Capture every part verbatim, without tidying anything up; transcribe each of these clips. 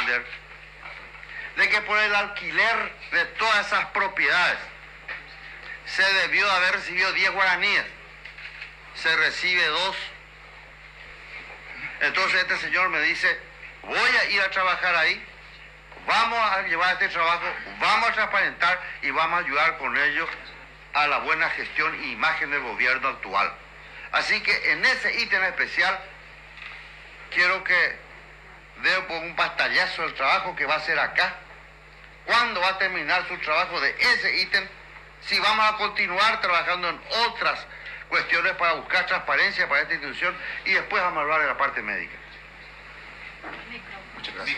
entender de que por el alquiler de todas esas propiedades se debió de haber recibido diez guaraníes, se recibe dos. Entonces este señor me dice, voy a ir a trabajar ahí, vamos a llevar este trabajo, vamos a transparentar y vamos a ayudar con ello a la buena gestión e imagen del gobierno actual. Así que en ese ítem especial quiero que dé un pastallazo del trabajo que va a hacer acá. ¿Cuándo va a terminar su trabajo de ese ítem? Si vamos a continuar trabajando en otras cuestiones para buscar transparencia para esta institución y después vamos a hablar de la parte médica. Muchas gracias.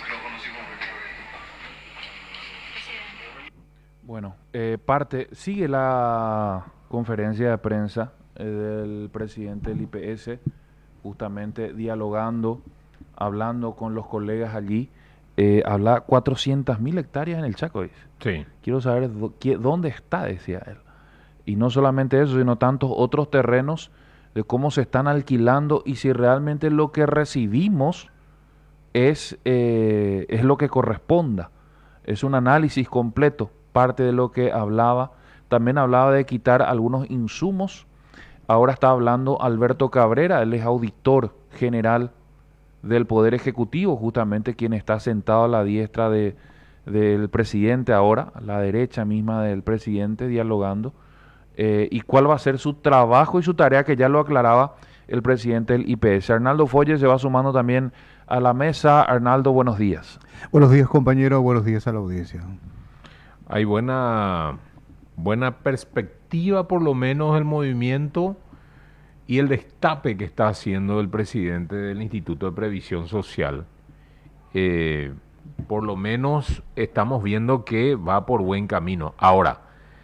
Bueno, eh, parte, sigue la conferencia de prensa eh, del presidente del I P S, justamente dialogando, hablando con los colegas allí. Eh, habla cuatrocientas mil hectáreas en el Chaco, dice. Sí. Quiero saber dónde está, decía él. Y no solamente eso, sino tantos otros terrenos de cómo se están alquilando y si realmente lo que recibimos es, eh, es lo que corresponda. Es un análisis completo, parte de lo que hablaba. También hablaba de quitar algunos insumos. Ahora está hablando Alberto Cabrera, él es auditor general del Poder Ejecutivo, justamente quien está sentado a la diestra de, del presidente ahora, a la derecha misma del presidente, dialogando. Eh, y cuál va a ser su trabajo y su tarea, que ya lo aclaraba el presidente del I P S. Arnaldo Folle se va sumando también a la mesa. Arnaldo, buenos días. Buenos días, compañero, buenos días a la audiencia. Hay buena, buena perspectiva, por lo menos, el movimiento y el destape que está haciendo el presidente del Instituto de Previsión Social. Eh, por lo menos estamos viendo que va por buen camino. Ahora,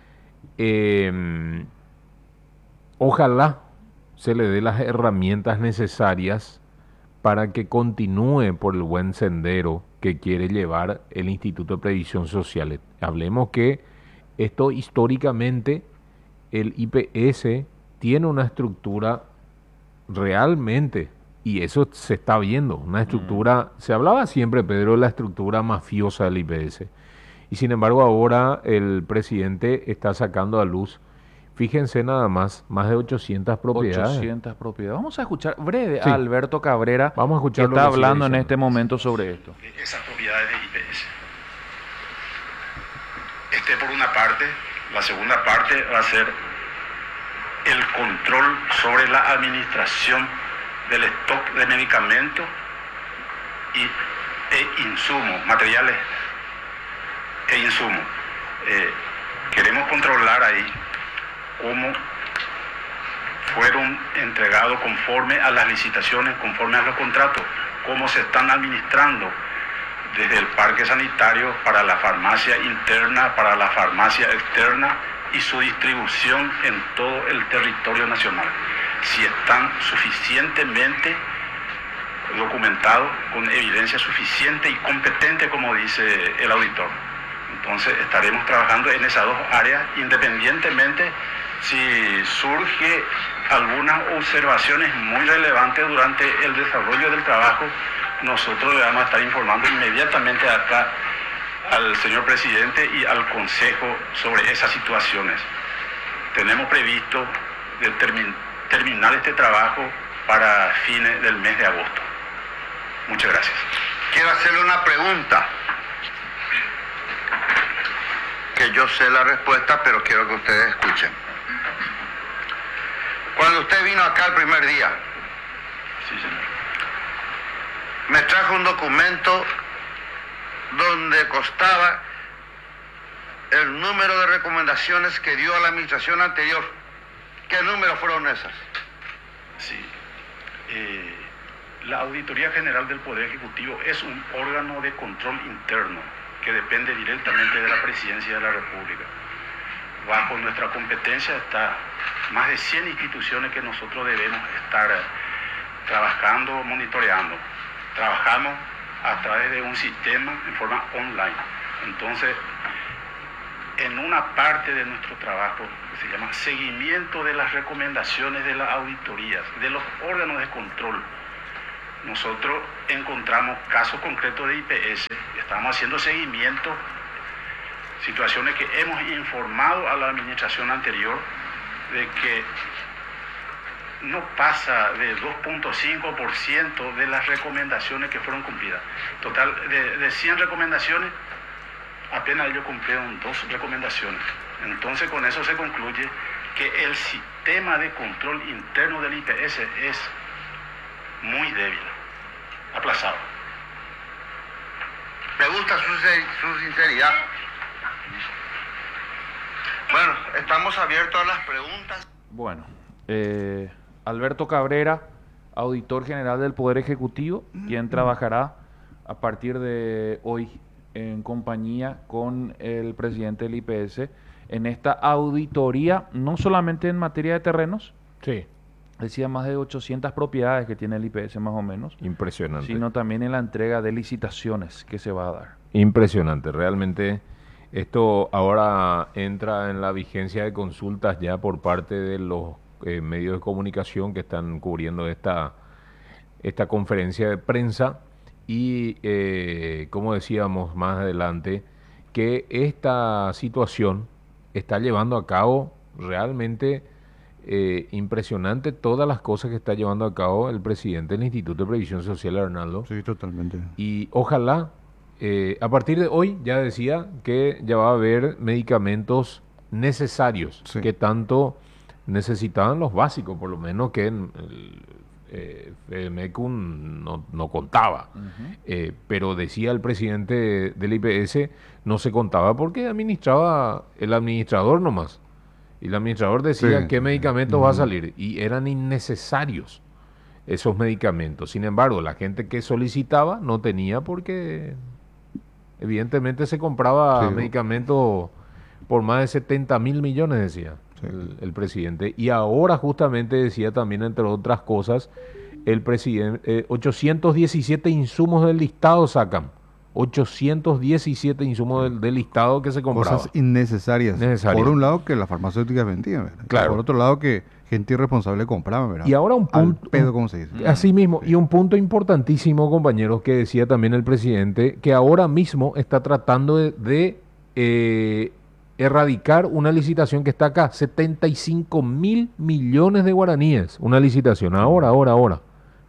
Eh, ojalá se le dé las herramientas necesarias para que continúe por el buen sendero que quiere llevar el Instituto de Previsión Social. Hablemos que esto históricamente, el I P S tiene una estructura realmente, y eso se está viendo, una estructura, mm. se hablaba siempre, Pedro, de la estructura mafiosa del I P S. Y sin embargo ahora el presidente está sacando a luz, fíjense nada más, más de ochocientas propiedades. ochocientas propiedades. Vamos a escuchar breve sí. a Alberto Cabrera, Vamos a escuchar que está hablando en este momento sobre esto. Esas propiedades de I P S. Este por una parte, la segunda parte va a ser el control sobre la administración del stock de medicamentos y, e insumos, materiales e insumos. Eh, queremos controlar ahí cómo fueron entregados conforme a las licitaciones, conforme a los contratos, cómo se están administrando desde el parque sanitario para la farmacia interna, para la farmacia externa y su distribución en todo el territorio nacional. Si están suficientemente documentados, con evidencia suficiente y competente, como dice el auditor. Entonces estaremos trabajando en esas dos áreas, independientemente si surge algunas observaciones muy relevantes durante el desarrollo del trabajo. Nosotros le vamos a estar informando inmediatamente acá al señor presidente y al consejo sobre esas situaciones. Tenemos previsto de termi- terminar este trabajo para fines del mes de agosto. Muchas gracias. Quiero hacerle una pregunta, que yo sé la respuesta, pero quiero que ustedes escuchen. Cuando usted vino acá el primer día, Sí, señor. me trajo un documento donde constaba el número de recomendaciones que dio a la administración anterior. ¿Qué números fueron esas? Sí. Eh, la Auditoría General del Poder Ejecutivo es un órgano de control interno que depende directamente de la Presidencia de la República. Bajo nuestra competencia está más de cien instituciones que nosotros debemos estar trabajando, monitoreando. Trabajamos a través de un sistema en forma online. Entonces, en una parte de nuestro trabajo que se llama seguimiento de las recomendaciones de las auditorías, de los órganos de control, nosotros encontramos casos concretos de I P S, estamos haciendo seguimiento, situaciones que hemos informado a la administración anterior de que no pasa de dos punto cinco por ciento de las recomendaciones que fueron cumplidas. Total, de, de cien recomendaciones, apenas ellos cumplieron dos recomendaciones. Entonces con eso se concluye que el sistema de control interno del I P S es muy débil, aplazado. Me gusta su, su sinceridad. Bueno, estamos abiertos a las preguntas. Bueno, eh, Alberto Cabrera, auditor general del Poder Ejecutivo, quien trabajará a partir de hoy en compañía con el presidente del I P S en esta auditoría, no solamente en materia de terrenos, Sí. decía más de ochocientas propiedades que tiene el I P S más o menos, Impresionante. sino también en la entrega de licitaciones que se va a dar. Impresionante, realmente esto ahora entra en la vigencia de consultas ya por parte de los eh, medios de comunicación que están cubriendo esta, esta conferencia de prensa y eh, como decíamos más adelante, que esta situación está llevando a cabo realmente eh, impresionante todas las cosas que está llevando a cabo el presidente del Instituto de Previsión Social, Arnaldo. Sí, totalmente. Y ojalá, eh, a partir de hoy, ya decía que ya va a haber medicamentos necesarios, Sí. que tanto necesitaban los básicos, por lo menos que en el eh, FEDEMECUN no, no contaba. Ujú. Eh, pero decía el presidente del I P S, no se contaba porque administraba el administrador nomás. Y el administrador decía Sí, qué sí, medicamentos sí. va a Ujú. salir. Y eran innecesarios esos medicamentos. Sin embargo, la gente que solicitaba no tenía porque evidentemente se compraba Sí. medicamentos por más de setenta mil millones, decía Sí. el, el presidente. Y ahora justamente decía también, entre otras cosas, el presidente, eh, ochocientos diecisiete insumos del listado sacan. ochocientos diecisiete insumos del, del listado que se compraba. Cosas innecesarias. Necesarias. Por un lado que las farmacéuticas vendían, ¿verdad? Y Claro. por otro lado que gente irresponsable compraba, ¿verdad? Y ahora un Al punto... pedo, como se dice. Así mismo, y un punto importantísimo, compañeros, que decía también el presidente, que ahora mismo está tratando de, de, eh, erradicar una licitación que está acá, setenta y cinco mil millones de guaraníes, una licitación, ahora, ahora, ahora.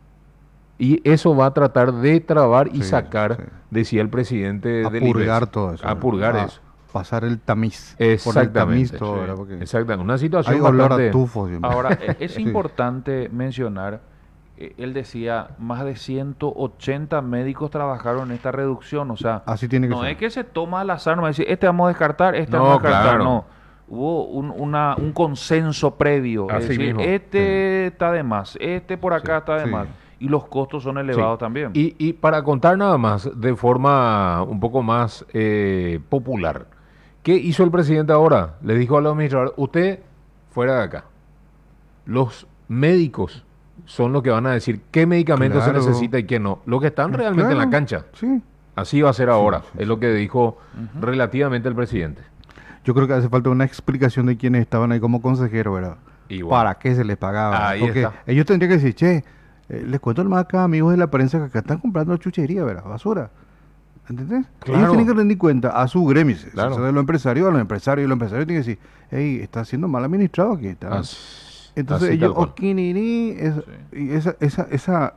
Y eso va a tratar de trabar y Sí, sacar, sí. decía el presidente A del I P S. purgar todo eso. A purgar a eso. Pasar el tamiz. Por el Exactamente. tamiz todo, sí. ¿verdad? Porque Exactamente. Una situación hay olor bastante... a tufo siempre. Ahora, e- es Sí. importante mencionar, eh, él decía, más de ciento ochenta médicos trabajaron en esta reducción, o sea, Así tiene que no ser. es que se toma al azar, no es decir, este vamos a descartar, este No, vamos a descartar, claro. no. Hubo un, una- un consenso previo, Así es decir, mismo, este está de más, este por acá Sí, está de sí. más, y los costos son elevados Sí. también. Y, y para contar nada más, de forma un poco más eh, popular, ¿qué hizo el presidente ahora? Le dijo al administrador, usted fuera de acá. Los médicos son los que van a decir qué medicamento Claro. se necesita y qué no. Los que están realmente en la Claro. cancha. Sí. Así va a ser ahora, Sí, sí, es lo que dijo Ujú. relativamente el presidente. Yo creo que hace falta una explicación de quienes estaban ahí como consejeros, ¿verdad? Igual. ¿Para qué se les pagaba? Ahí Porque está. ellos tendrían que decir, che, eh, les cuento nomás acá, amigos de la prensa, que acá están comprando chuchería, ¿verdad? Basura. ¿Entendés? Claro. Ellos tienen que rendir cuenta a su gremio, si Claro. son de los empresarios, a los empresarios, y los empresarios tienen que decir, hey, está siendo mal administrado aquí. Está. Así- Entonces así ellos, tal cual. oquininí, esa, Sí. y esa, esa, esa,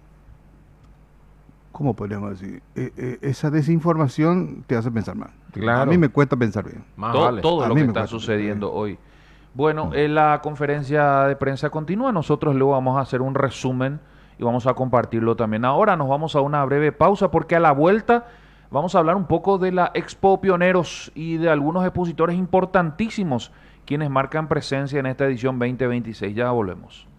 ¿cómo podríamos decir? Eh, eh, esa desinformación te hace pensar mal. Claro. A mí me cuesta pensar bien. Más todo vale. todo A lo mí que me está cuesta, sucediendo sí. hoy. Bueno, eh, la conferencia de prensa continúa. Nosotros luego vamos a hacer un resumen y vamos a compartirlo también. Ahora nos vamos a una breve pausa porque a la vuelta vamos a hablar un poco de la Expo Pioneros y de algunos expositores importantísimos quienes marcan presencia en esta edición veinte veintiséis. Ya volvemos.